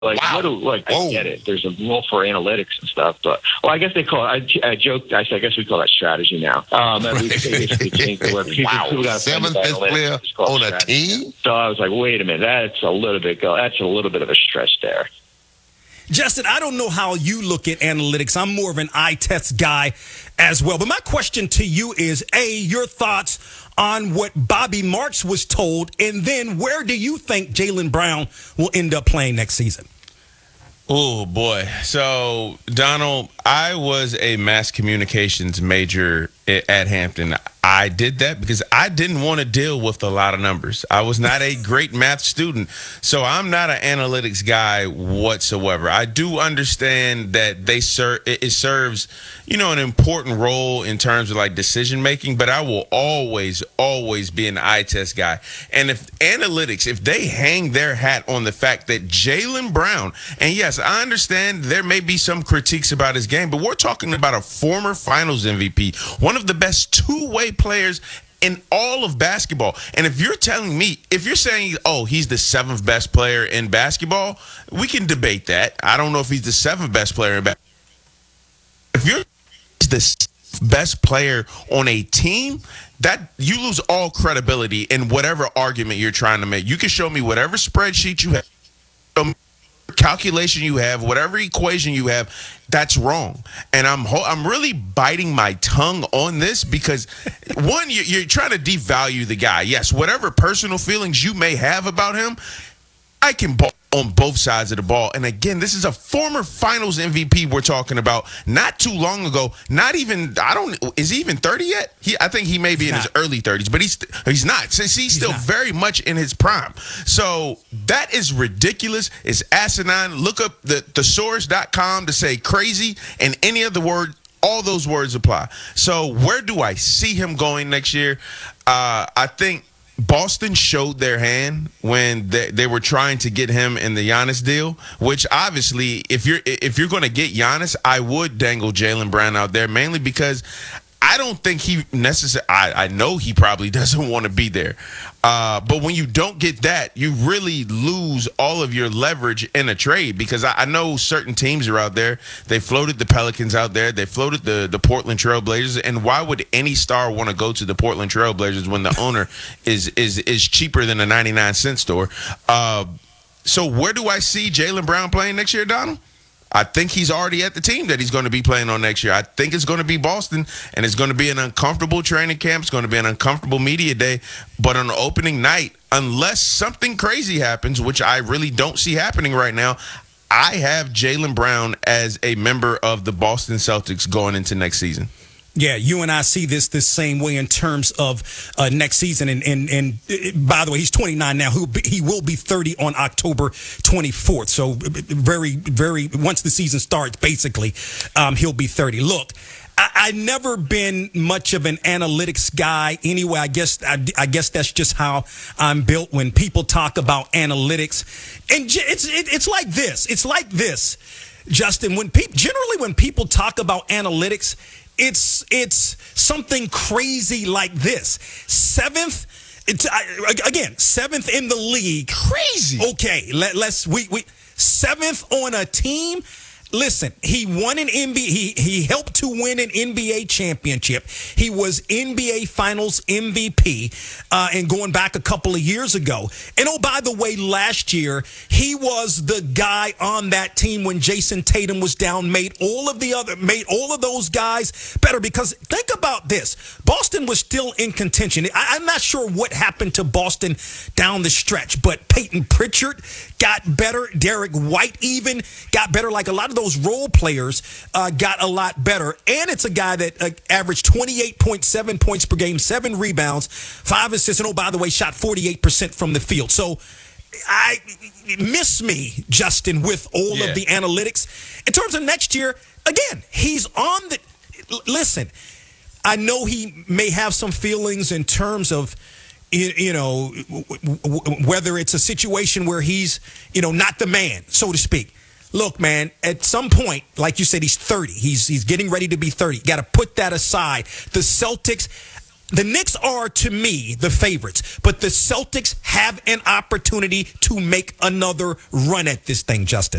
Like, Wow. I get it. There's a role for analytics and stuff, but I guess they call it. I joked. I said, I guess we call that strategy now. And we basically changed it where people got seventh best player on a team. So I was like, wait a minute, that's a little bit of a stretch there. Justin, I don't know how you look at analytics. I'm more of an eye test guy as well. But my question to you is, A, your thoughts on what Bobby Marks was told, and then where do you think Jaylen Brown will end up playing next season? Oh, boy. So, Donald, I was a mass communications major at Hampton. I did that because I didn't want to deal with a lot of numbers. I was not a great math student, so I'm not an analytics guy whatsoever. I do understand that it serves, an important role in terms of like decision making, but I will always be an eye test guy. And if they hang their hat on the fact that Jaylen Brown, and yes, I understand there may be some critiques about his game, but we're talking about a former Finals MVP, one of the best two-way players in all of basketball. And if you're saying, oh, he's the seventh best player in basketball, we can debate that. I don't know if he's the seventh best player in basketball. If you're the best player on a team, that you lose all credibility in whatever argument you're trying to make. You can show me whatever spreadsheet you have, calculation you have, whatever equation you have, that's wrong. And I'm really biting my tongue on this because, one, you're trying to devalue the guy. Yes, whatever personal feelings you may have about him, I can ball on both sides of the ball. And again, this is a former Finals MVP we're talking about. Not too long ago. Is he even 30 yet? I think he may be in his early 30s, but he's not. Since he's still very much in his prime. So that is ridiculous. It's asinine. Look up the source.com to say crazy, and any other word, all those words apply. So where do I see him going next year? I think Boston showed their hand when they were trying to get him in the Giannis deal, which obviously, if you're going to get Giannis, I would dangle Jaylen Brown out there, mainly because I don't think he necessarily. I know he probably doesn't want to be there, but when you don't get that, you really lose all of your leverage in a trade. Because I know certain teams are out there. They floated the Pelicans out there. They floated the Portland Trail Blazers. And why would any star want to go to the Portland Trail Blazers when the owner is cheaper than a 99-cent store? So where do I see Jaylen Brown playing next year, Donald? I think he's already at the team that he's going to be playing on next year. I think it's going to be Boston, and it's going to be an uncomfortable training camp. It's going to be an uncomfortable media day. But on the opening night, unless something crazy happens, which I really don't see happening right now, I have Jaylen Brown as a member of the Boston Celtics going into next season. Yeah, you and I see this the same way in terms of next season. And by the way, he's 29 now. He will be 30 on October 24th. So very, very, once the season starts, basically, he'll be 30. Look, I've never been much of an analytics guy anyway. I guess that's just how I'm built. When people talk about analytics, and it's like this. It's like this, Justin. When people talk about analytics, it's something crazy like this. Seventh in the league. Crazy. Okay, we seventh on a team. Listen, he won an NBA. He helped to win an NBA championship. He was NBA Finals MVP, and going back a couple of years ago. And oh, by the way, last year he was the guy on that team when Jason Tatum was down. Made all of those guys better. Because think about this: Boston was still in contention. I'm not sure what happened to Boston down the stretch, but Peyton Pritchard got better. Derek White even got better. Like a lot of those role players got a lot better. And it's a guy that averaged 28.7 points per game, 7 rebounds, 5 assists, and oh, by the way, shot 48% from the field. So I miss me, Justin, with all of the analytics. In terms of next year, again, he's on the – listen, I know he may have some feelings in terms of – whether it's a situation where he's, not the man, so to speak. Look, man, at some point, like you said, he's 30. He's getting ready to be 30. Got to put that aside. The Celtics, The Knicks are, to me, the favorites, but the Celtics have an opportunity to make another run at this thing, Justin.